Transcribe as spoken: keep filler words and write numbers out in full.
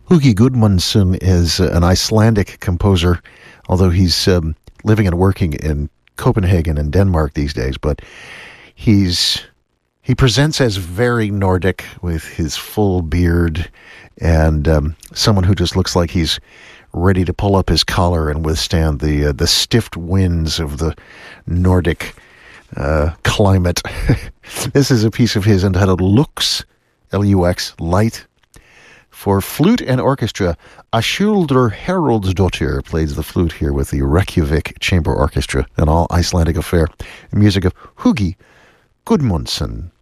Hugi Gudmundsson is uh, an Icelandic composer, although he's um, living and working in Copenhagen and Denmark these days. But he's he presents as very Nordic with his full beard and um, someone who just looks like he's ready to pull up his collar and withstand the uh, the stiff winds of the Nordic uh, climate. This is a piece of his entitled Lux, L U X, Light. For flute and orchestra, Ashuldur Haraldsdottir plays the flute here with the Reykjavik Chamber Orchestra, an all Icelandic affair. Music of Hugi Gudmundsson.